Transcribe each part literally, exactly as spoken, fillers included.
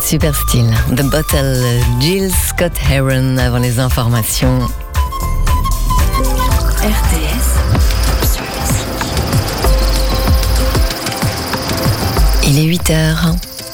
Super style. The Bottle, Jill Scott Heron avant les informations. R T S. Il est huit heures.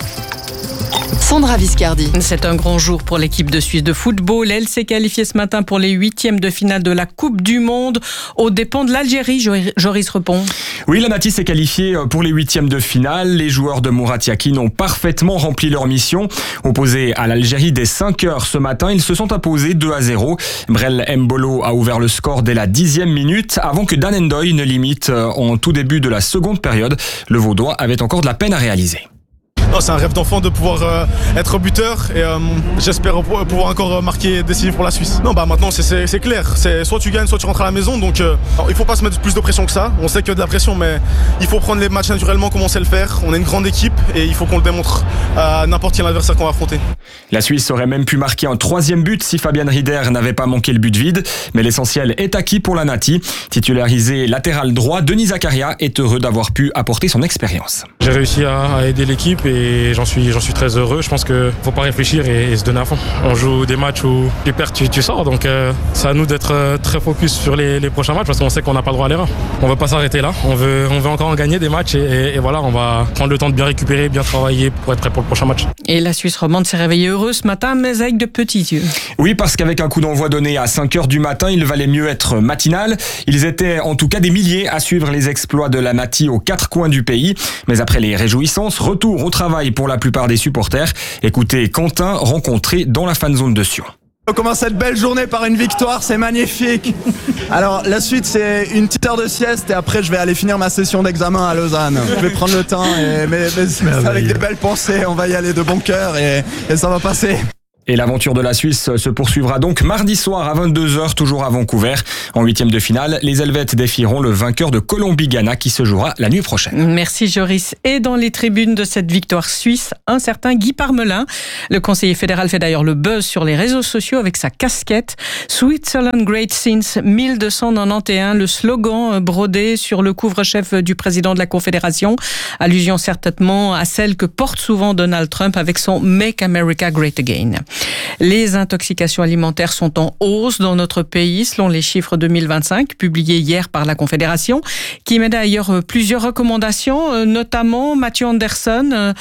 Sandra Viscardi. C'est un grand jour pour l'équipe de Suisse de football. Elle s'est qualifiée ce matin pour les huitièmes de finale de la Coupe du Monde aux dépens de l'Algérie. Joris Repond. Oui, la Nati s'est qualifiée pour les huitièmes de finale. Les joueurs de Murat Yakin ont parfaitement rempli leur mission. Opposés à l'Algérie dès cinq heures ce matin, ils se sont imposés deux à zéro. Brel Mbolo a ouvert le score dès la dixième minute avant que Dan Ndoye ne limite en tout début de la seconde période. Le Vaudois avait encore de la peine à réaliser. Non, c'est un rêve d'enfant de pouvoir euh, être buteur et euh, j'espère pouvoir encore marquer décisif pour la Suisse. Non, bah maintenant c'est, c'est, c'est clair, c'est soit tu gagnes, soit tu rentres à la maison, donc euh, il faut pas se mettre plus de pression que ça. On sait qu'il y a de la pression, mais il faut prendre les matchs naturellement comme on sait le faire. On est une grande équipe et il faut qu'on le démontre à n'importe quel adversaire qu'on va affronter. La Suisse aurait même pu marquer un troisième but si Fabian Rieder n'avait pas manqué le but vide, mais l'essentiel est acquis pour la Nati. Titularisé latéral droit, Denis Zakaria est heureux d'avoir pu apporter son expérience. J'ai réussi à, à aider l'équipe et j'en suis, j'en suis très heureux. Je pense qu'il ne faut pas réfléchir et, et se donner à fond. On joue des matchs où tu perds, tu, tu sors. Donc euh, c'est à nous d'être euh, très focus sur les, les prochains matchs parce qu'on sait qu'on n'a pas le droit à l'erreur. On ne veut pas s'arrêter là. On veut, on veut encore en gagner des matchs et, et, et voilà, on va prendre le temps de bien récupérer, bien travailler pour être prêt pour le prochain match. Et la Suisse romande s'est réveillée heureuse ce matin, mais avec de petits yeux. Oui, parce qu'avec un coup d'envoi donné à cinq heures du matin, il valait mieux être matinal. Ils étaient en tout cas des milliers à suivre les exploits de la Nati aux quatre coins du pays. Mais après les réjouissances, retour au travail pour la plupart des supporters. Écoutez Quentin, rencontré dans la fan zone de Sion. On commence cette belle journée par une victoire, c'est magnifique. Alors la suite c'est une petite heure de sieste et après je vais aller finir ma session d'examen à Lausanne. Je vais prendre le temps, et, mais, mais avec des belles pensées, on va y aller de bon cœur et, et ça va passer. Et l'aventure de la Suisse se poursuivra donc mardi soir à vingt-deux heures, toujours à Vancouver. En huitième de finale, les Helvètes défieront le vainqueur de Colombie-Ghana qui se jouera la nuit prochaine. Merci Joris. Et dans les tribunes de cette victoire suisse, un certain Guy Parmelin. Le conseiller fédéral fait d'ailleurs le buzz sur les réseaux sociaux avec sa casquette Switzerland Great Since mille deux cent quatre-vingt-onze, le slogan brodé sur le couvre-chef du président de la Confédération. Allusion certainement à celle que porte souvent Donald Trump avec son Make America Great Again. Les intoxications alimentaires sont en hausse dans notre pays selon les chiffres deux mille vingt-cinq publiés hier par la Confédération qui met d'ailleurs plusieurs recommandations, notamment Mathieu Anderson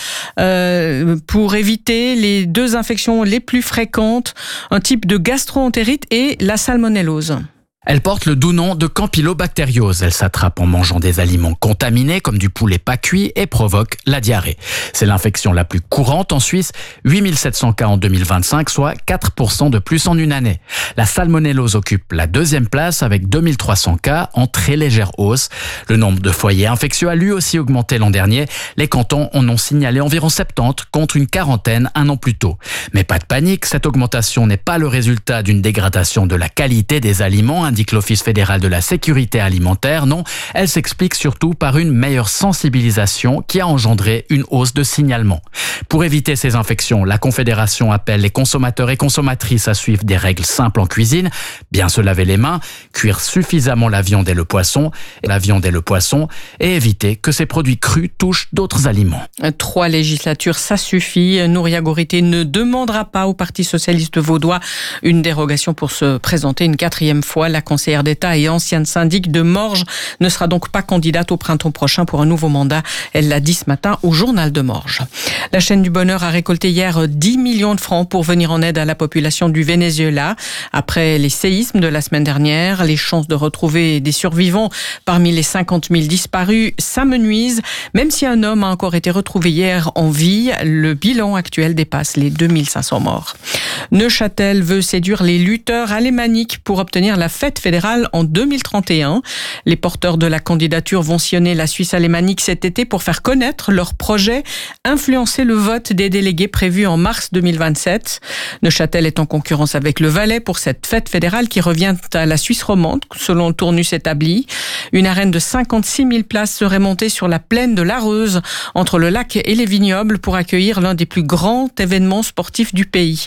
euh, pour éviter les deux infections les plus fréquentes, un type de gastro-entérite et la salmonellose. Elle porte le doux nom de campylobactériose. Elle s'attrape en mangeant des aliments contaminés comme du poulet pas cuit et provoque la diarrhée. C'est l'infection la plus courante en Suisse, huit mille sept cents cas en deux mille vingt-cinq, soit quatre pour cent de plus en une année. La salmonellose occupe la deuxième place avec deux mille trois cents cas en très légère hausse. Le nombre de foyers infectieux a lui aussi augmenté l'an dernier. Les cantons en ont signalé environ soixante-dix contre une quarantaine un an plus tôt. Mais pas de panique, cette augmentation n'est pas le résultat d'une dégradation de la qualité des aliments, indique l'Office fédéral de la sécurité alimentaire. Non, elle s'explique surtout par une meilleure sensibilisation qui a engendré une hausse de signalement. Pour éviter ces infections, la Confédération appelle les consommateurs et consommatrices à suivre des règles simples en cuisine. Bien se laver les mains, cuire suffisamment la viande et le poisson, la viande et le poisson, et éviter que ces produits crus touchent d'autres aliments. Trois législatures, ça suffit. Nouria Gorité ne demandera pas au Parti socialiste vaudois une dérogation pour se présenter une quatrième fois. La conseillère d'État et ancienne syndic de Morges ne sera donc pas candidate au printemps prochain pour un nouveau mandat. Elle l'a dit ce matin au journal de Morges. La chaîne du bonheur a récolté hier dix millions de francs pour venir en aide à la population du Venezuela. Après les séismes de la semaine dernière, les chances de retrouver des survivants parmi les cinquante mille disparus s'amenuisent. Même si un homme a encore été retrouvé hier en vie, le bilan actuel dépasse les deux mille cinq cents morts. Neuchâtel veut séduire les lutteurs alémaniques pour obtenir la fête fédérale en deux mille trente et un. Les porteurs de la candidature vont sillonner la Suisse alémanique cet été pour faire connaître leur projet, influencer le vote des délégués prévu en mars deux mille vingt-sept. Neuchâtel est en concurrence avec le Valais pour cette fête fédérale qui revient à la Suisse romande, selon le tournus établi. Une arène de cinquante-six mille places serait montée sur la plaine de l'Areuse, entre le lac et les vignobles, pour accueillir l'un des plus grands événements sportifs du pays.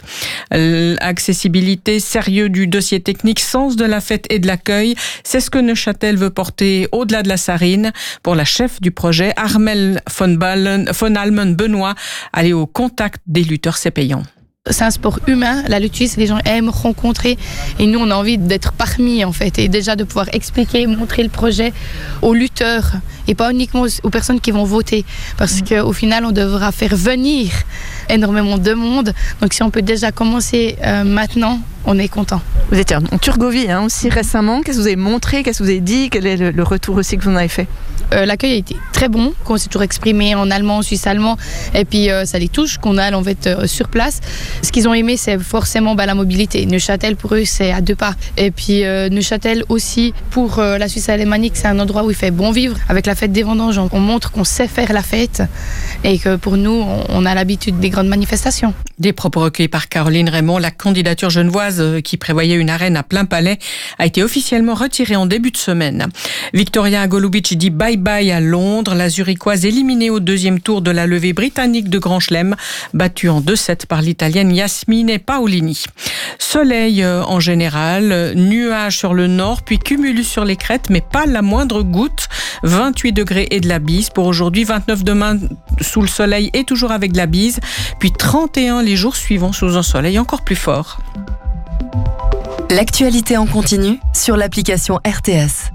Accessibilité, sérieux du dossier technique, sens de la fête et de l'accueil, c'est ce que Neuchâtel veut porter au-delà de la Sarine. Pour la chef du projet, Armel von, Ballen, von Almen Benoît, aller au contact des lutteurs, c'est payant. C'est un sport humain, la lutte suisse, les gens aiment rencontrer et nous on a envie d'être parmi en fait et déjà de pouvoir expliquer, montrer le projet aux lutteurs et pas uniquement aux personnes qui vont voter parce mmh. qu'au final on devra faire venir énormément de monde, donc si on peut déjà commencer euh, maintenant, on est content. Vous étiez en Turgovie hein, aussi récemment, qu'est-ce que vous avez montré, qu'est-ce que vous avez dit, quel est le, le retour aussi que vous en avez fait? Euh, l'accueil a été très bon, qu'on s'est toujours exprimé en allemand, en suisse-allemand, et puis euh, ça les touche qu'on a en fait euh, sur place. Ce qu'ils ont aimé, c'est forcément bah, la mobilité. Neuchâtel, pour eux, c'est à deux pas. Et puis euh, Neuchâtel aussi, pour euh, la Suisse alémanique, c'est un endroit où il fait bon vivre. Avec la fête des vendanges, on montre qu'on sait faire la fête et que pour nous, on, on a l'habitude des grandes manifestations. Des propos recueillis par Caroline Raymond, la candidature genevoise qui prévoyait une arène à plein palais a été officiellement retirée en début de semaine. Victoria Golubic dit bye bye à Londres. La Zurichoise éliminée au deuxième tour de la levée britannique de Grand Chelem, battue en deux sept par l'italienne Yasmine Paolini. Soleil en général, nuages sur le nord, puis cumulus sur les crêtes, mais pas la moindre goutte. vingt-huit degrés et de la bise pour aujourd'hui, vingt-neuf demain sous le soleil et toujours avec de la bise, puis trente et un les jours suivants sous un soleil encore plus fort. L'actualité en continu sur l'application R T S.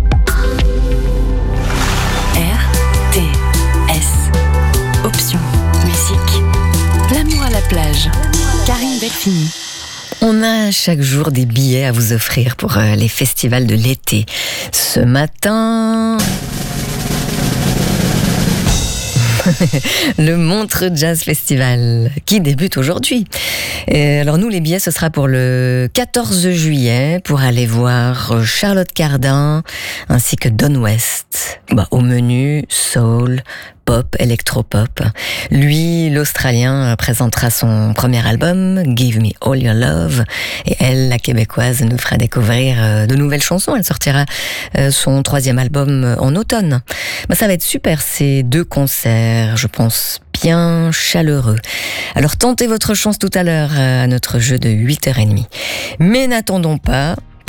R T S. Option musique. L'amour à la plage. Karine Delphini. On a chaque jour des billets à vous offrir pour les festivals de l'été. Ce matin... le Montreux Jazz Festival qui débute aujourd'hui. Et alors nous, les billets, ce sera pour le quatorze juillet pour aller voir Charlotte Cardin ainsi que Don West. Bah, au menu, soul, pop, électropop. Lui, l'Australien, présentera son premier album, Give Me All Your Love. Et elle, la Québécoise, nous fera découvrir de nouvelles chansons. Elle sortira son troisième album en automne. Bah, ça va être super, ces deux concerts, je pense, bien chaleureux. Alors tentez votre chance tout à l'heure à notre jeu de huit heures trente. Mais n'attendons pas,